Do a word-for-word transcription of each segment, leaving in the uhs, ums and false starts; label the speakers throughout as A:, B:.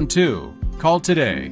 A: two. Call today.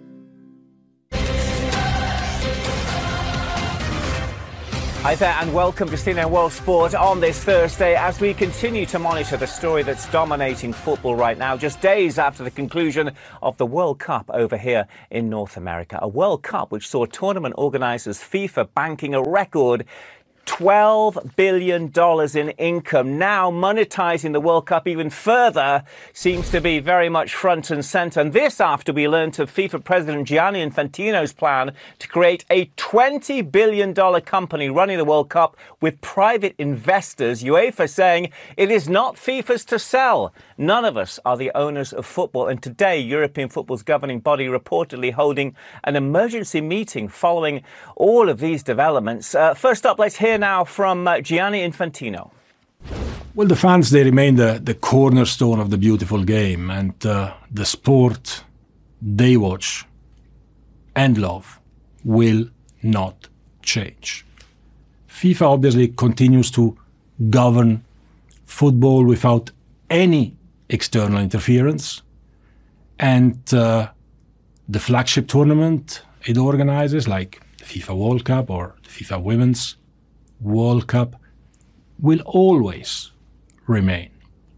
B: Hi there and welcome to C N N World Sport on this Thursday as we continue to monitor the story that's dominating football right now, just days after the conclusion of the World Cup over here in North America. A World Cup which saw tournament organisers FIFA banking a record twelve billion dollars in income. Now monetising the World Cup even further seems to be very much front and centre. And this after we learnt of FIFA President Gianni Infantino's plan to create a twenty billion dollars company running the World Cup with private investors. UEFA saying it is not FIFA's to sell. None of us are the owners of football. And today, European football's governing body reportedly holding an emergency meeting following all of these developments. Uh, first up, let's hear now from uh, Gianni Infantino.
C: Well, the fans, they remain the, the cornerstone of the beautiful game, and uh, the sport they watch and love will not change. FIFA obviously continues to govern football without any external interference, and uh, the flagship tournament it organizes, like the FIFA World Cup or the FIFA Women's World Cup, will always remain.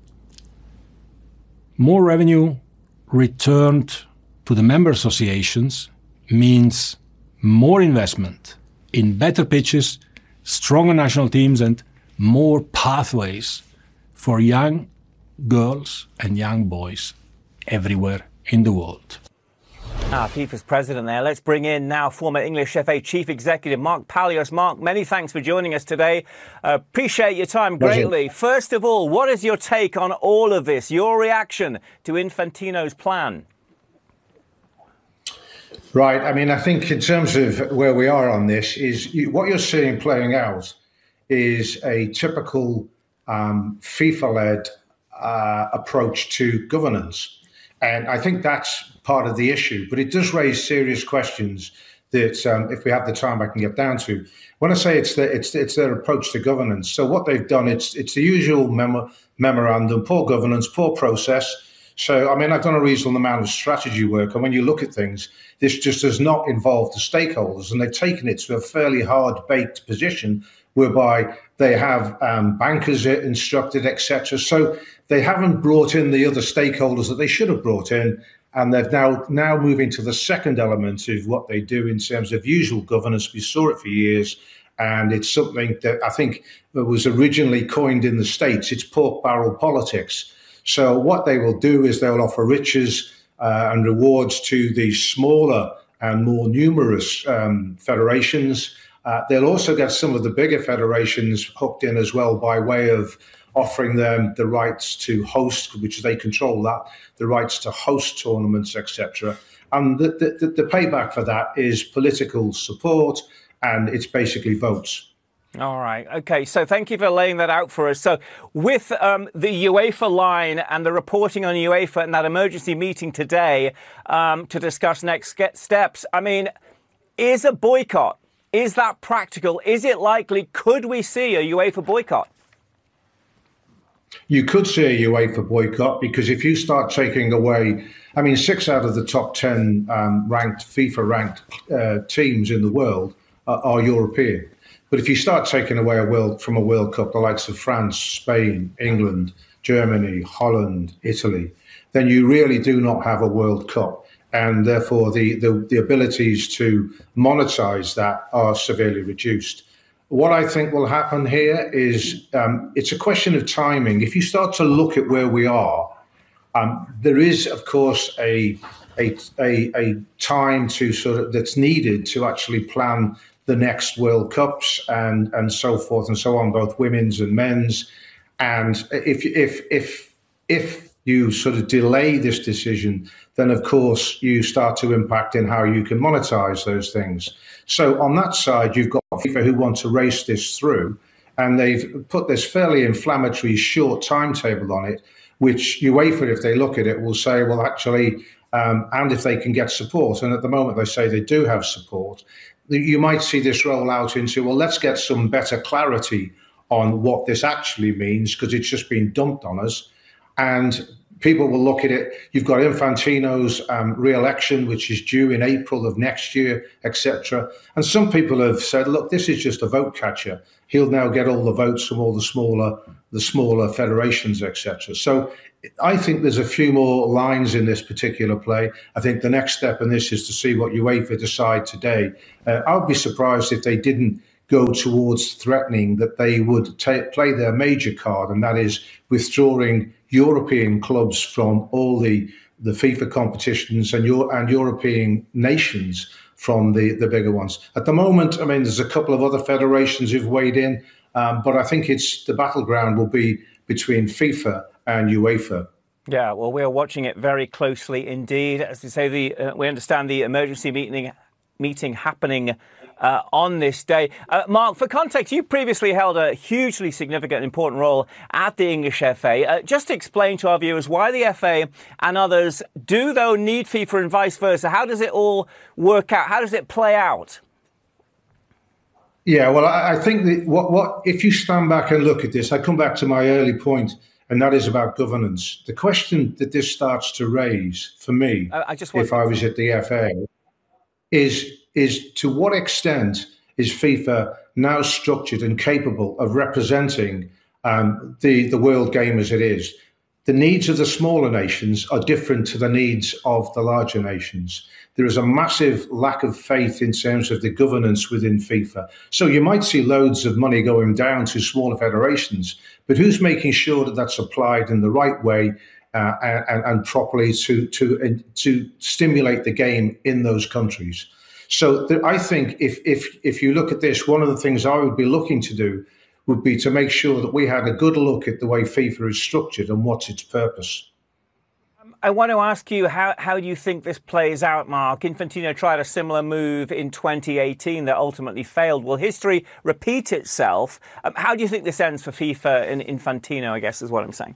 C: More revenue returned to the member associations means more investment in better pitches, stronger national teams, and more pathways for young girls and young boys everywhere in the world.
B: Ah, FIFA's president there. Let's bring in now former English F A Chief Executive Mark Palios. Mark, many thanks for joining us today. Uh, appreciate your time greatly. First of all, what is your take on all of this, your reaction to Infantino's plan?
D: Right. I mean, I think in terms of where we are on this, is you, what you're seeing playing out is a typical um, FIFA-led uh, approach to governance. And I think that's part of the issue, but it does raise serious questions that, um, if we have the time, I can get down to. When I say it's the, it's it's their approach to governance, so what they've done, it's it's the usual memo, memorandum, poor governance, poor process. So, I mean, I've done a reasonable amount of strategy work, and when you look at things, this just does not involve the stakeholders, and they've taken it to a fairly hard-baked position whereby they have um, bankers instructed, et cetera. So they haven't brought in the other stakeholders that they should have brought in, and they've now now moving to the second element of what they do in terms of usual governance. We saw it for years, and it's something that I think was originally coined in the States. It's pork barrel politics. So what they will do is they'll offer riches uh, and rewards to the smaller and more numerous um, federations. Uh, they'll also get some of the bigger federations hooked in as well by way of offering them the rights to host, which they control that, the rights to host tournaments, et cetera. And the, the, the payback for that is political support, and it's basically votes.
B: All right. OK, so thank you for laying that out for us. So with um, the UEFA line and the reporting on UEFA and that emergency meeting today um, to discuss next steps, I mean, is a boycott, is that practical? Is it likely? Could we see a UEFA boycott?
D: You could see a UEFA boycott, because if you start taking away, I mean, six out of the top ten um, ranked FIFA ranked uh, teams in the world uh, are European. But if you start taking away a world from a World Cup, the likes of France, Spain, England, Germany, Holland, Italy, then you really do not have a World Cup. And therefore, the, the, the abilities to monetize that are severely reduced. What I think will happen here is um, it's a question of timing. If you start to look at where we are, um, there is, of course, a, a, a, a time to sort of that's needed to actually plan the next World Cups and, and so forth and so on, both women's and men's. And if if if if you sort of delay this decision, then of course you start to impact in how you can monetize those things. So on that side, you've got FIFA who want to race this through, and they've put this fairly inflammatory short timetable on it, which UEFA, if they look at it, will say, well, actually, um, and if they can get support, and at the moment they say they do have support, you might see this roll out into, well, let's get some better clarity on what this actually means, because it's just been dumped on us. And people will look at it. You've got Infantino's um, re-election, which is due in April of next year, et cetera. And some people have said, look, this is just a vote catcher. He'll now get all the votes from all the smaller, the smaller federations, et cetera. So I think there's a few more lines in this particular play. I think the next step in this is to see what UEFA decide today. Uh, I would be surprised if they didn't go towards threatening that they would play their major card, and that is withdrawing European clubs from all the, the FIFA competitions and, Euro and European nations from the, the bigger ones. At the moment, I mean, there's a couple of other federations who've weighed in, um, but I think it's the battleground will be between FIFA and UEFA.
B: Yeah, well, we're watching it very closely indeed. As you say, the uh, we understand the emergency meeting meeting happening uh, on this day. Uh, Mark, for context, you previously held a hugely significant and important role at the English F A. Uh, just explain to our viewers why the F A and others do, though, need FIFA and vice versa. How does it all work out? How does it play out?
D: Yeah, well, I think that what, what if you stand back and look at this, I come back to my early point, and that is about governance. The question that this starts to raise for me, I, I just if I was at the F A, is is to what extent is FIFA now structured and capable of representing um, the, the world game as it is? The needs of the smaller nations are different to the needs of the larger nations. There is a massive lack of faith in terms of the governance within FIFA. So you might see loads of money going down to smaller federations, but who's making sure that that's applied in the right way uh, and, and properly to, to, to stimulate the game in those countries? So th- I think if, if, if you look at this, one of the things I would be looking to do would be to make sure that we had a good look at the way FIFA is structured and what's its purpose.
B: I want to ask you, how, how do you think this plays out, Mark? Infantino tried a similar move in twenty eighteen that ultimately failed. Will history repeat itself? Um, how do you think this ends for FIFA and Infantino, I guess is what I'm saying?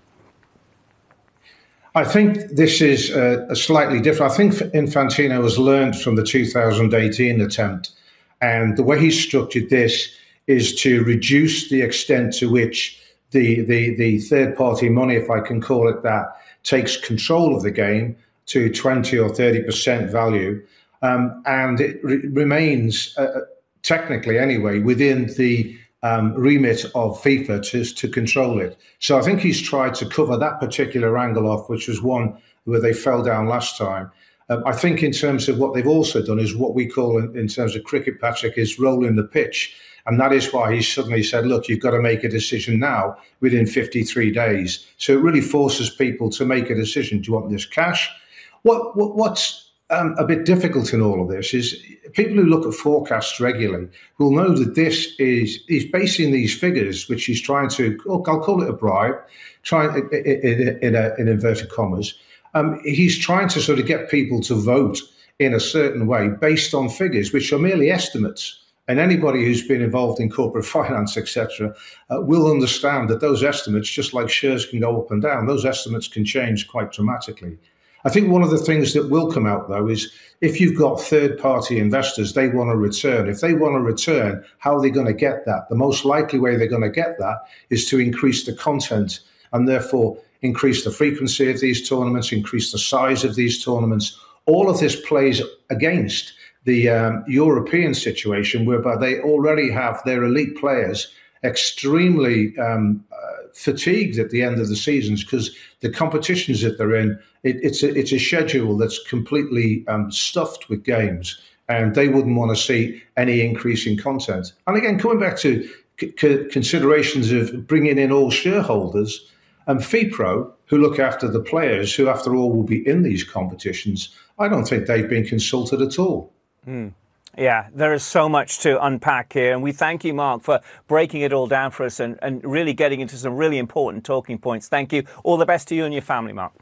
D: I think this is a, a slightly different. I think Infantino has learned from the two thousand eighteen attempt, and the way he's structured this is to reduce the extent to which the, the, the third-party money, if I can call it that, takes control of the game to twenty or thirty percent value. Um, and it re remains, uh, technically anyway, within the um, remit of FIFA to, to control it. So I think he's tried to cover that particular angle off, which was one where they fell down last time. Um, I think in terms of what they've also done is what we call in, in terms of cricket, Patrick, is rolling the pitch. And that is why he suddenly said, look, you've got to make a decision now within fifty-three days. So it really forces people to make a decision. Do you want this cash? What, what What's um, a bit difficult in all of this is people who look at forecasts regularly will know that this is he's basing these figures, which he's trying to, oh, I'll call it a bribe, trying in, in, a, in inverted commas. Um, he's trying to sort of get people to vote in a certain way based on figures, which are merely estimates. And anybody who's been involved in corporate finance, et cetera, uh, will understand that those estimates, just like shares can go up and down, those estimates can change quite dramatically. I think one of the things that will come out, though, is if you've got third-party investors, they want a return. If they want a return, how are they going to get that? The most likely way they're going to get that is to increase the content and therefore increase the frequency of these tournaments, increase the size of these tournaments. All of this plays against the um, European situation, whereby they already have their elite players extremely um, uh, fatigued at the end of the seasons because the competitions that they're in, it, it's, a, it's a schedule that's completely um, stuffed with games, and they wouldn't want to see any increase in content. And again, coming back to c considerations of bringing in all shareholders, and FIPRO, who look after the players, who after all will be in these competitions, I don't think they've been consulted at all.
B: Mm. Yeah, there is so much to unpack here. And we thank you, Mark, for breaking it all down for us and, and really getting into some really important talking points. Thank you. All the best to you and your family, Mark.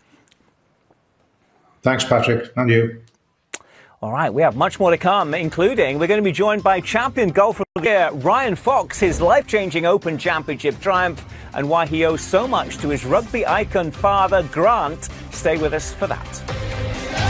D: Thanks, Patrick. And you.
B: All right, we have much more to come, including we're going to be joined by champion golfer of the year, Ryan Fox, his life-changing Open Championship triumph, and why he owes so much to his rugby icon father, Grant. Stay with us for that.